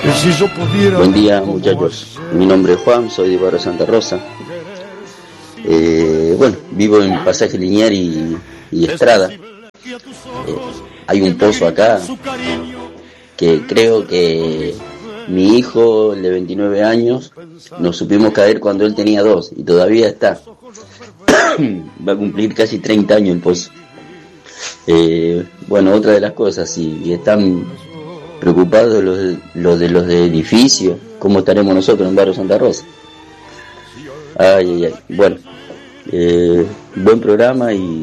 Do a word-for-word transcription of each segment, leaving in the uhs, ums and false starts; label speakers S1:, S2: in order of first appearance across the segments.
S1: Buen día, muchachos. Mi nombre es Juan, soy de Barrio Santa Rosa. Eh, bueno, vivo en Pasaje Liniar y, y Estrada. Eh, hay un pozo acá que creo que mi hijo, el de veintinueve años, nos supimos caer cuando él tenía dos y todavía está. Va a cumplir casi treinta años el pozo. Eh, bueno, otra de las cosas, si están preocupados los de, los de los de edificios, ¿cómo estaremos nosotros en Barrio Santa Rosa? Ay, ay, ay. Bueno, eh, buen programa y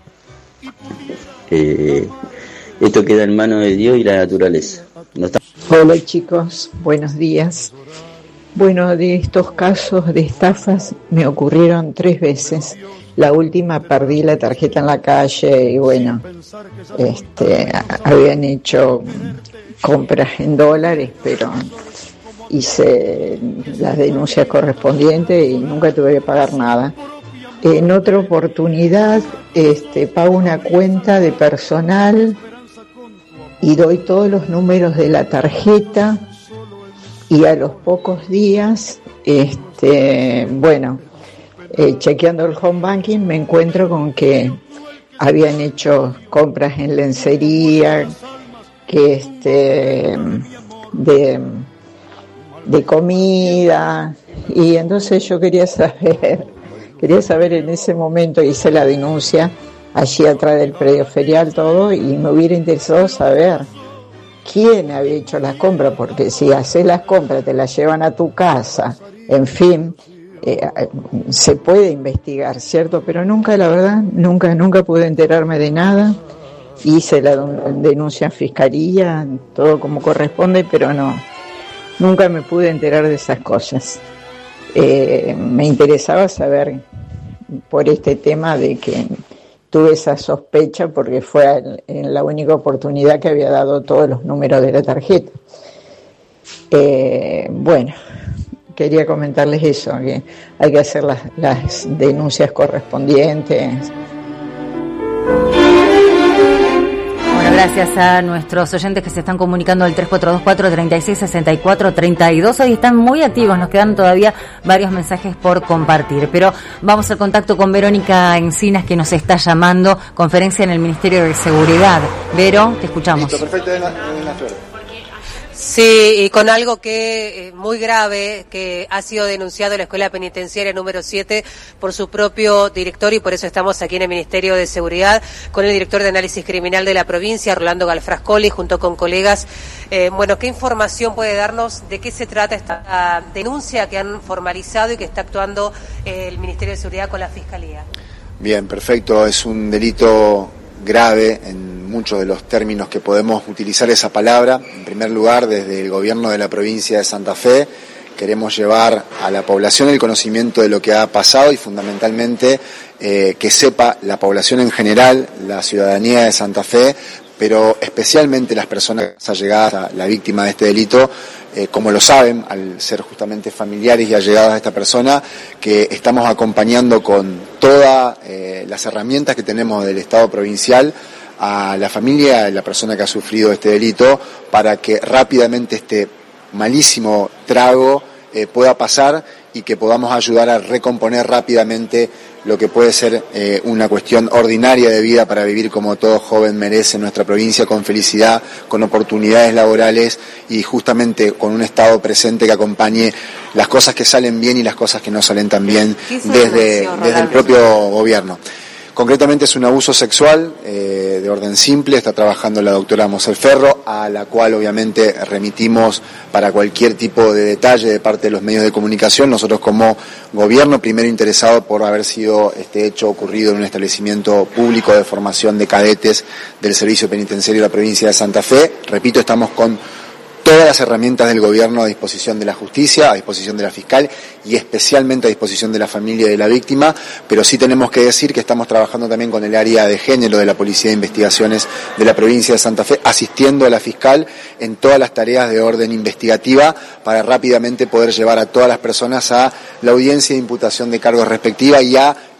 S1: eh, esto queda en manos de Dios y la naturaleza. No está...
S2: Hola chicos, buenos días. Bueno, de estos casos de estafas me ocurrieron tres veces. La última perdí la tarjeta en la calle y bueno, este, habían hecho compras en dólares, pero hice las denuncias correspondientes y nunca tuve que pagar nada. En otra oportunidad, este, pago una cuenta de personal y doy todos los números de la tarjeta y a los pocos días, este, bueno, eh, chequeando el home banking me encuentro con que habían hecho compras en lencería, que este, de, de comida, y entonces yo quería saber, quería saber en ese momento, hice la denuncia allí atrás del predio ferial todo, y me hubiera interesado saber quién había hecho las compras, porque si haces las compras, te las llevan a tu casa, en fin, eh, se puede investigar, ¿cierto? Pero nunca, la verdad, nunca, nunca pude enterarme de nada. Hice la denuncia en fiscalía, todo como corresponde, pero no, nunca me pude enterar de esas cosas. Eh, me interesaba saber por este tema de que tuve esa sospecha porque fue en la única oportunidad que había dado todos los números de la tarjeta. Eh, bueno, quería comentarles eso, que hay que hacer las, las denuncias correspondientes.
S3: Gracias a nuestros oyentes que se están comunicando al tres cuatro dos cuatro, tres seis seis cuatro, tres dos. Hoy están muy activos, nos quedan todavía varios mensajes por compartir. Pero vamos al contacto con Verónica Encinas, que nos está llamando. Conferencia en el Ministerio de Seguridad. Vero, te escuchamos.
S4: Listo, perfecto, de la, de la flor.
S5: Sí, y con algo que eh, muy grave, que ha sido denunciado en la Escuela Penitenciaria número siete por su propio director, y por eso estamos aquí en el Ministerio de Seguridad con el director de Análisis Criminal de la provincia, Rolando Galfrascoli, junto con colegas. Eh, bueno, ¿qué información puede darnos de qué se trata esta uh, denuncia que han formalizado y que está actuando eh, el Ministerio de Seguridad con la Fiscalía?
S4: Bien, perfecto, es un delito grave en muchos de los términos que podemos utilizar esa palabra. En primer lugar, desde el gobierno de la provincia de Santa Fe queremos llevar a la población el conocimiento de lo que ha pasado y fundamentalmente eh, que sepa la población en general, la ciudadanía de Santa Fe, pero especialmente las personas allegadas a la víctima de este delito, eh, como lo saben, al ser justamente familiares y allegados a esta persona, que estamos acompañando con todas eh, las herramientas que tenemos del Estado provincial a la familia de la persona que ha sufrido este delito para que rápidamente este malísimo trago eh, pueda pasar y que podamos ayudar a recomponer rápidamente lo que puede ser eh, una cuestión ordinaria de vida para vivir como todo joven merece en nuestra provincia, con felicidad, con oportunidades laborales y justamente con un Estado presente que acompañe las cosas que salen bien y las cosas que no salen tan bien desde, desde el propio gobierno. Concretamente es un abuso sexual eh, de orden simple, está trabajando la doctora Mosel Ferro, a la cual obviamente remitimos para cualquier tipo de detalle de parte de los medios de comunicación. Nosotros como gobierno, primero interesado por haber sido este hecho ocurrido en un establecimiento público de formación de cadetes del Servicio Penitenciario de la provincia de Santa Fe. Repito, estamos con todas las herramientas del gobierno a disposición de la justicia, a disposición de la fiscal y especialmente a disposición de la familia de la víctima, pero sí tenemos que decir que estamos trabajando también con el área de género de la Policía de Investigaciones de la provincia de Santa Fe, asistiendo a la fiscal en todas las tareas de orden investigativa para rápidamente poder llevar a todas las personas a la audiencia de imputación de cargos respectiva y a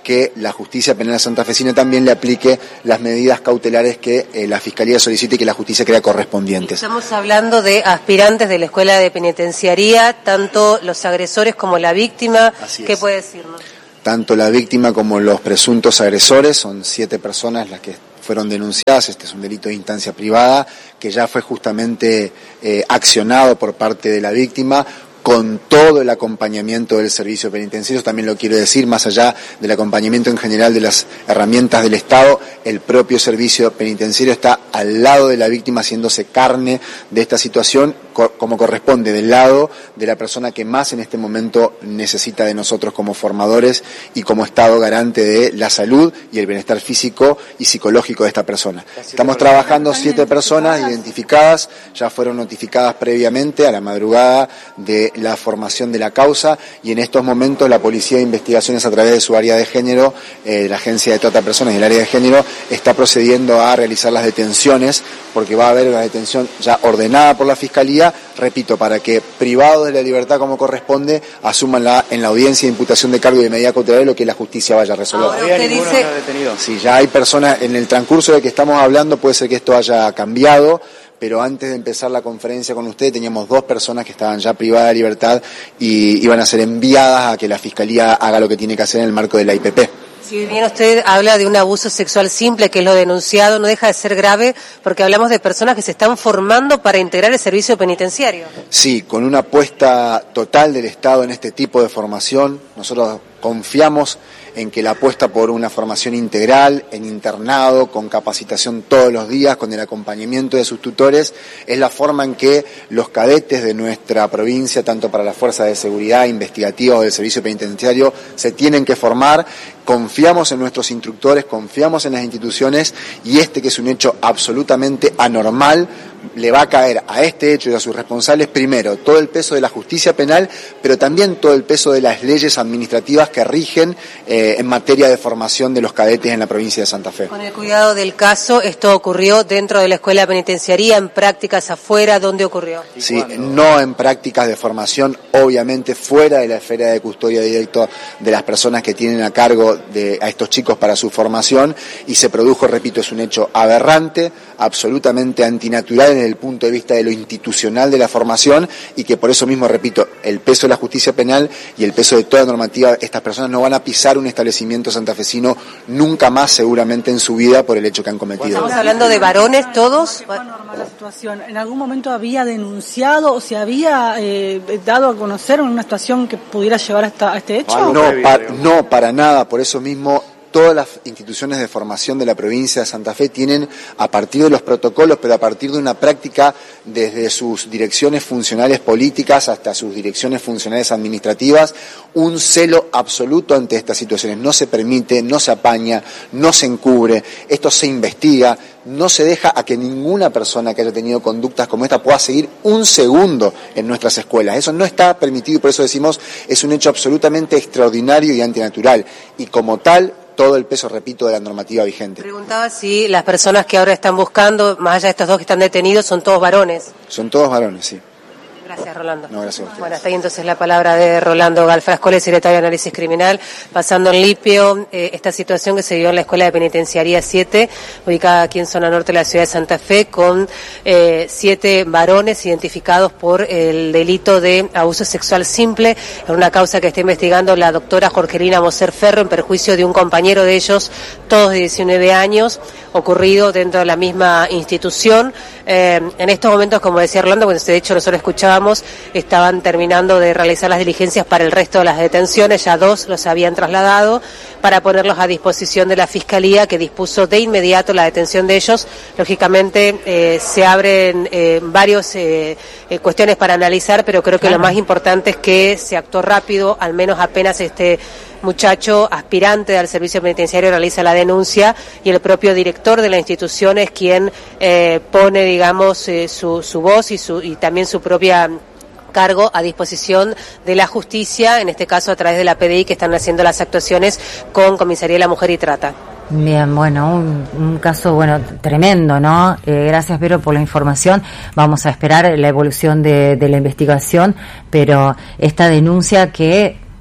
S4: que la justicia penal santafesina también le aplique las medidas cautelares que eh, la Fiscalía solicite y que la justicia crea correspondientes.
S5: Estamos hablando de aspirantes de la Escuela de Penitenciaría, tanto los agresores como la víctima.
S4: Así
S5: ¿Qué
S4: es.
S5: puede decirnos?
S4: Tanto la víctima como los presuntos agresores, son siete personas las que fueron denunciadas. Este es un delito de instancia privada que ya fue justamente eh, accionado por parte de la víctima, con todo el acompañamiento del servicio penitenciario. También lo quiero decir, más allá del acompañamiento en general de las herramientas del Estado, el propio servicio penitenciario está al lado de la víctima, haciéndose carne de esta situación, co- como corresponde, del lado de la persona que más en este momento necesita de nosotros como formadores y como Estado garante de la salud y el bienestar físico y psicológico de esta persona. Estamos trabajando siete personas identificadas, ya fueron notificadas previamente a la madrugada de la formación de la causa, y en estos momentos la Policía de Investigaciones, a través de su área de género, eh, la Agencia de Trata de Personas y el área de género, está procediendo a realizar las detenciones, porque va a haber una detención ya ordenada por la Fiscalía, repito, para que privados de la libertad como corresponde asuman la, en la audiencia de imputación de cargo y de medida cautelar lo que la justicia vaya a resolver.
S5: Ahora usted dice...
S4: Sí, ya hay personas, en el transcurso de que estamos hablando puede ser que esto haya cambiado, pero antes de empezar la conferencia con usted teníamos dos personas que estaban ya privadas de libertad y iban a ser enviadas a que la Fiscalía haga lo que tiene que hacer en el marco de la I P P.
S5: Si bien usted habla de un abuso sexual simple, que es lo denunciado, no deja de ser grave, porque hablamos de personas que se están formando para integrar el servicio penitenciario.
S4: Sí, con una apuesta total del Estado en este tipo de formación. Nosotros confiamos en que la apuesta por una formación integral, en internado, con capacitación todos los días, con el acompañamiento de sus tutores, es la forma en que los cadetes de nuestra provincia, tanto para las fuerzas de seguridad, investigativa o del servicio penitenciario, se tienen que formar. Confiamos en nuestros instructores, confiamos en las instituciones, y este, que es un hecho absolutamente anormal, le va a caer a este hecho y a sus responsables, primero, todo el peso de la justicia penal, pero también todo el peso de las leyes administrativas que rigen eh, en materia de formación de los cadetes en la provincia de Santa Fe.
S5: Con el cuidado del caso, ¿esto ocurrió dentro de la escuela penitenciaría, en prácticas afuera? ¿Dónde ocurrió?
S4: Sí, no en prácticas de formación, obviamente fuera de la esfera de custodia directa de las personas que tienen a cargo de a estos chicos para su formación, y se produjo, repito, es un hecho aberrante, absolutamente antinatural desde el punto de vista de lo institucional de la formación, y que por eso mismo, repito, el peso de la justicia penal y el peso de toda normativa, estas personas no van a pisar un establecimiento santafesino nunca más, seguramente en su vida, por el hecho que han cometido.
S5: Estamos hablando de varones todos.
S6: ¿Fue normal la situación? ¿En algún momento había denunciado o se había eh, dado a conocer una situación que pudiera llevar hasta a este hecho?
S4: No, pa- no, para nada, por eso mismo todas las instituciones de formación de la provincia de Santa Fe tienen, a partir de los protocolos, pero a partir de una práctica desde sus direcciones funcionales políticas hasta sus direcciones funcionales administrativas, un celo absoluto ante estas situaciones. No se permite, no se apaña, no se encubre, esto se investiga, no se deja a que ninguna persona que haya tenido conductas como esta pueda seguir un segundo en nuestras escuelas. Eso no está permitido, y por eso decimos, es un hecho absolutamente extraordinario y antinatural, y como tal, todo el peso, repito, de la normativa vigente.
S5: Preguntaba si las personas que ahora están buscando, más allá de estos dos que están detenidos, son todos varones.
S4: Son todos varones, sí.
S5: Gracias, Rolando.
S4: No, gracias a ustedes.
S5: Bueno, hasta ahí entonces la palabra de Rolando Galfrascole, secretario de Análisis Criminal, pasando en limpio eh, esta situación que se dio en la Escuela de Penitenciaría siete, ubicada aquí en zona norte de la ciudad de Santa Fe, con eh, siete varones identificados por el delito de abuso sexual simple, en una causa que está investigando la doctora Jorgelina Moser Ferro en perjuicio de un compañero de ellos, todos de diecinueve años, ocurrido dentro de la misma institución. Eh, en estos momentos, como decía Rolando, cuando de hecho nosotros escuchábamos, estaban terminando de realizar las diligencias para el resto de las detenciones, ya dos los habían trasladado para ponerlos a disposición de la Fiscalía, que dispuso de inmediato la detención de ellos. Lógicamente eh, se abren eh, varios eh, eh, cuestiones para analizar, pero creo que claro, lo más importante es que se actuó rápido, al menos apenas este muchacho aspirante al servicio penitenciario realiza la denuncia, y el propio director de la institución es quien eh, pone, digamos, eh, su, su voz y, su, y también su propia cargo a disposición de la justicia, en este caso a través de la P D I, que están haciendo las actuaciones con Comisaría de la Mujer y Trata.
S3: Bien, bueno, un, un caso, bueno, tremendo, ¿no? Eh, gracias, Vero, por la información. Vamos a esperar la evolución de, de la investigación, pero esta denuncia que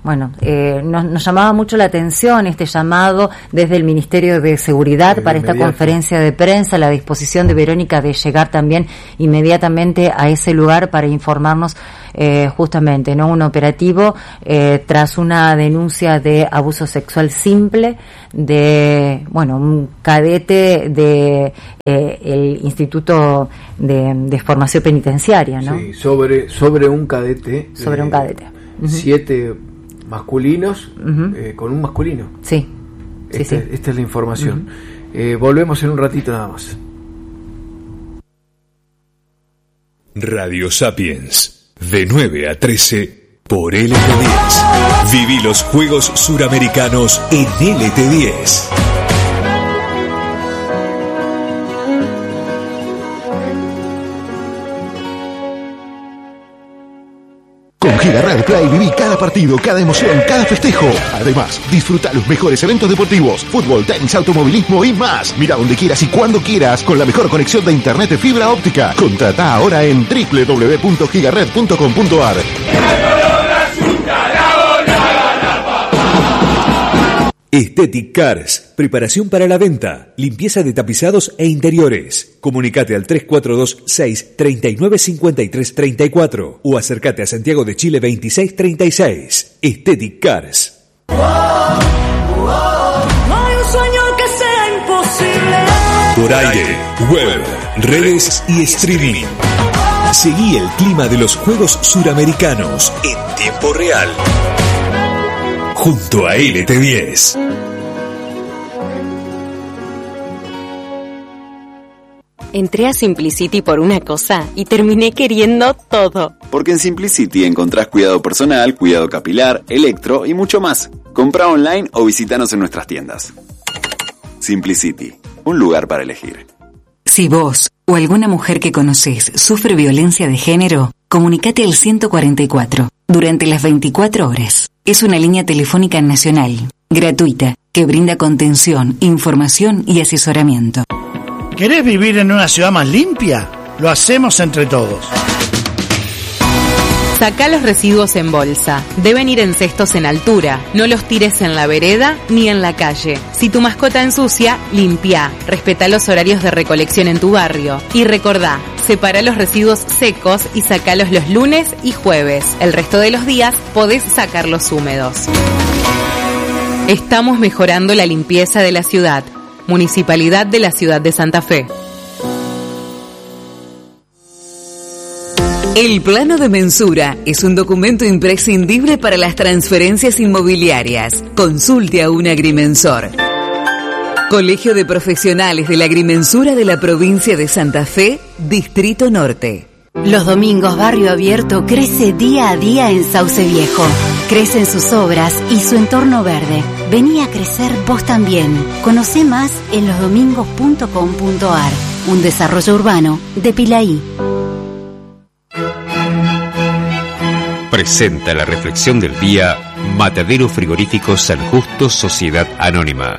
S3: bueno, eh, nos, nos llamaba mucho la atención este llamado desde el Ministerio de Seguridad para esta conferencia de prensa, la disposición de Verónica de llegar también inmediatamente a ese lugar para informarnos eh, justamente, ¿no? Un operativo eh, tras una denuncia de abuso sexual simple de, bueno, un cadete de eh, el Instituto de, de Formación Penitenciaria, ¿no?
S7: Sí, sobre, sobre un cadete.
S3: Sobre eh, un cadete. Uh-huh.
S7: Siete masculinos uh-huh. eh, con un masculino.
S3: Sí,
S7: esta,
S3: sí, sí.
S7: Esta es la información. Uh-huh. eh, volvemos en un ratito nada más.
S8: Radio Sapiens, de nueve a trece por L T diez. Viví los Juegos Suramericanos en L T diez.
S9: Con Gigaret Play viví cada partido, cada emoción, cada festejo. Además, disfruta los mejores eventos deportivos, fútbol, tenis, automovilismo y más. Mira donde quieras y cuando quieras con la mejor conexión de internet de fibra óptica. Contrata ahora en doble u doble u doble u punto gigaret punto com punto a r.
S8: Aesthetic Cars, preparación para la venta, limpieza de tapizados e interiores. Comunicate al tres cuatro dos seis, tres nueve cinco tres tres cuatro o acércate a Santiago de Chile veintiséis treinta y seis. Aesthetic Cars.
S10: No hay un sueño que sea imposible.
S8: Por aire, web, redes y streaming. Seguí el clima de los Juegos Suramericanos en tiempo real. Junto a L T diez.
S11: Entré a Simplicity por una cosa y terminé queriendo todo.
S12: Porque en Simplicity encontrás cuidado personal, cuidado capilar, electro y mucho más. Comprá online o visítanos en nuestras tiendas. Simplicity, un lugar para elegir.
S13: Si vos o alguna mujer que conocés sufre violencia de género, comunicate al ciento cuarenta y cuatro durante las veinticuatro horas. Es una línea telefónica nacional, gratuita, que brinda contención, información y asesoramiento.
S14: ¿Querés vivir en una ciudad más limpia? Lo hacemos entre todos.
S15: Sacá los residuos en bolsa. Deben ir en cestos en altura. No los tires en la vereda ni en la calle. Si tu mascota ensucia, limpia. Respetá los horarios de recolección en tu barrio. Y recordá, separa los residuos secos y sacalos los lunes y jueves. El resto de los días podés sacarlos húmedos. Estamos mejorando la limpieza de la ciudad. Municipalidad de la Ciudad de Santa Fe.
S13: El plano de mensura es un documento imprescindible para las transferencias inmobiliarias. Consulte a un agrimensor. Colegio de Profesionales de la Agrimensura de la Provincia de Santa Fe, Distrito Norte.
S16: Los domingos Barrio Abierto crece día a día en Sauce Viejo. Crecen sus obras y su entorno verde. Vení a crecer vos también. Conocé más en losdomingos punto com punto a r. Un desarrollo urbano de Pilaí.
S17: Presenta la reflexión del día Matadero Frigorífico San Justo Sociedad Anónima.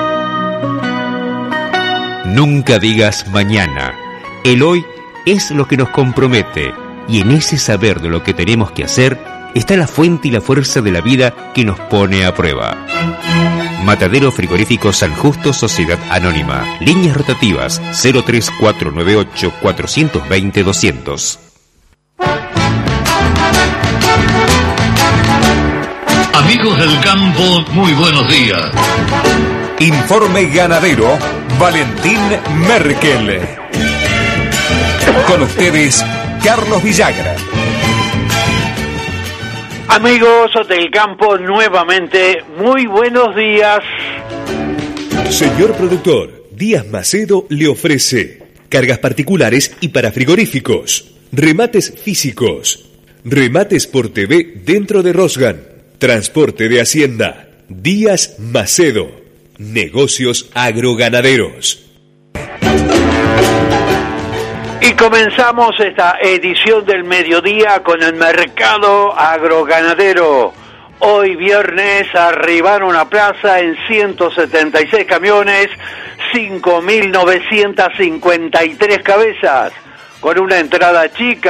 S17: Nunca digas mañana. El hoy es lo que nos compromete, y en ese saber de lo que tenemos que hacer está la fuente y la fuerza de la vida que nos pone a prueba. Matadero Frigorífico San Justo Sociedad Anónima. Líneas rotativas cero tres cuatro nueve ocho cuatro dos cero dos cero cero.
S18: Amigos del campo, muy buenos días.
S8: Informe ganadero, Valentín Merkel. Con ustedes, Carlos Villagra.
S19: Amigos del campo, nuevamente, muy buenos días.
S8: Señor productor, Díaz Macedo le ofrece cargas particulares y para frigoríficos, remates físicos, remates por T V dentro de Rosgan, transporte de hacienda. Díaz Macedo, negocios agroganaderos.
S19: Y comenzamos esta edición del mediodía con el mercado agroganadero. Hoy viernes arribaron a plaza en ciento setenta y seis camiones, cinco mil novecientas cincuenta y tres cabezas, con una entrada chica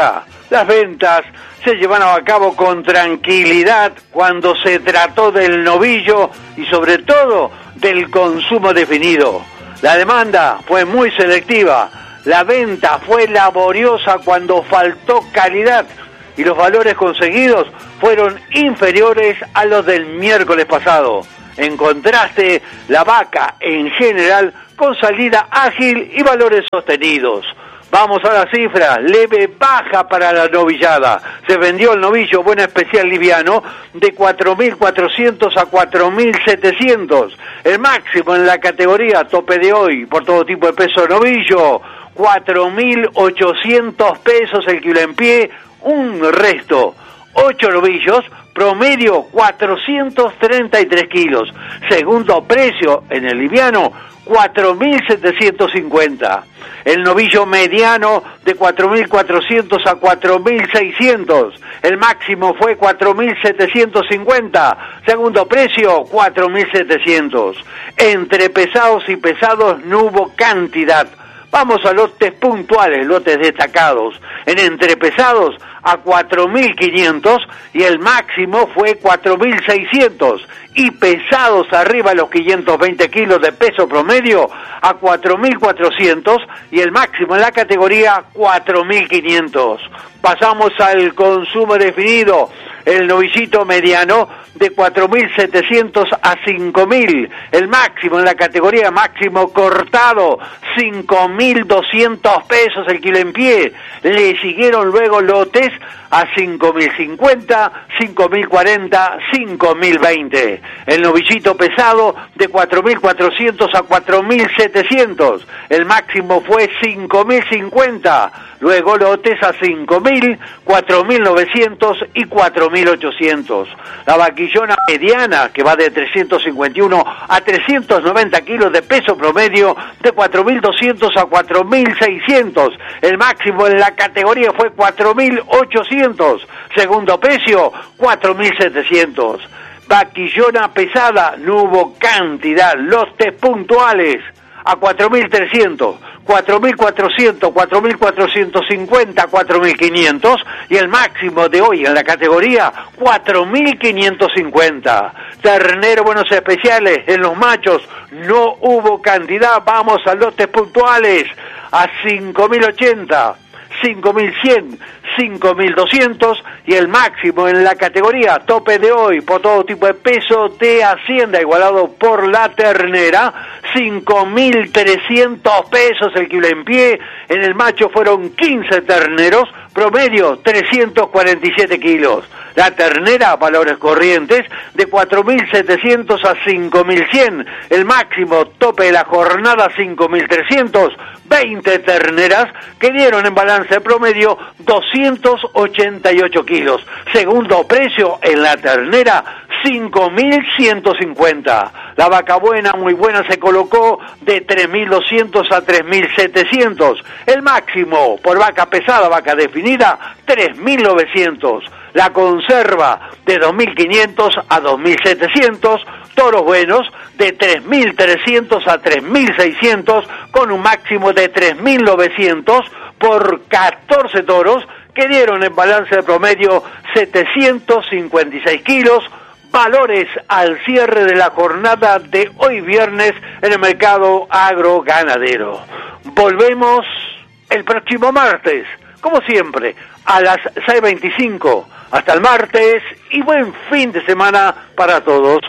S19: Las ventas se llevaron a cabo con tranquilidad cuando se trató del novillo y sobre todo del consumo definido. La demanda fue muy selectiva, la venta fue laboriosa cuando faltó calidad y los valores conseguidos fueron inferiores a los del miércoles pasado. En contraste, la vaca en general con salida ágil y valores sostenidos. Vamos a la cifra, leve baja para la novillada. Se vendió el novillo Buena Especial liviano de cuatro mil cuatrocientos a cuatro mil setecientos. El máximo en la categoría tope de hoy por todo tipo de peso novillo, cuatro mil ochocientos pesos el kilo en pie, un resto. ocho novillos, promedio cuatrocientos treinta y tres kilos. Segundo precio en el liviano, cuatro mil setecientos cincuenta. El novillo mediano de cuatro mil cuatrocientos a cuatro mil seiscientos. El máximo fue cuatro mil setecientos cincuenta. Segundo precio, cuatro mil setecientos. Entre pesados y pesados no hubo cantidad. Vamos a lotes puntuales, lotes destacados. En entrepesados a cuatro mil quinientos y el máximo fue cuatro mil seiscientos. Y pesados arriba de los quinientos veinte kilos de peso promedio a cuatro mil cuatrocientos y el máximo en la categoría cuatro mil quinientos. Pasamos al consumo definido. El novillito mediano de cuatro mil setecientos a cinco mil. El máximo en la categoría máximo cortado, cinco mil doscientos pesos el kilo en pie. Le siguieron luego lotes a cinco mil cincuenta, cinco mil cuarenta, cinco mil veinte. El novillito pesado de cuatro mil cuatrocientos a cuatro mil setecientos. El máximo fue cinco mil cincuenta. Luego lotes a cinco mil, cuatro mil novecientos y cuatro mil ochocientos. La vaquillona mediana, que va de trescientos cincuenta y uno a trescientos noventa kilos de peso promedio, de cuatro mil doscientos a cuatro mil seiscientos. El máximo en la categoría fue cuatro mil ochocientos. Segundo precio, cuatro mil setecientos. Vaquillona pesada, no hubo cantidad, lotes puntuales a cuatro mil trescientos, cuatro mil cuatrocientos, cuatro mil cuatrocientos cincuenta, cuatro mil quinientos y el máximo de hoy en la categoría cuatro mil quinientos cincuenta. Ternero buenos especiales, en los machos no hubo cantidad, vamos a lotes puntuales a cinco mil ochenta, cinco mil cien, cinco mil doscientos y el máximo en la categoría tope de hoy por todo tipo de peso de Hacienda igualado por la ternera, cinco mil trescientos pesos el kilo en pie. En el macho fueron quince terneros, promedio trescientos cuarenta y siete kilos. La ternera, valores corrientes, de cuatro mil setecientos a cinco mil cien. El máximo tope de la jornada, cinco mil trescientos. veinte terneras que dieron en balance promedio doscientos ochenta y ocho kilos. Segundo precio en la ternera, cinco mil ciento cincuenta. La vaca buena, muy buena, se colocó de tres mil doscientos a tres mil setecientos. El máximo por vaca pesada, vaca definida, tres mil novecientos. La conserva de dos mil quinientos a dos mil setecientos, toros buenos de tres mil trescientos a tres mil seiscientos, con un máximo de tres mil novecientos por catorce toros que dieron en balance de promedio setecientos cincuenta y seis kilos, valores al cierre de la jornada de hoy viernes en el mercado agroganadero. Volvemos el próximo martes, como siempre, a las seis veinticinco. Hasta el martes y buen fin de semana para todos.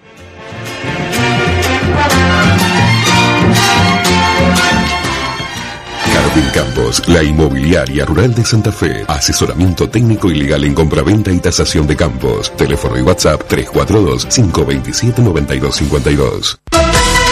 S9: Jardín Campos, la inmobiliaria rural de Santa Fe. Asesoramiento técnico y legal en compraventa y tasación de campos. Teléfono y WhatsApp tres cuatro dos, cinco dos siete, nueve dos cinco dos.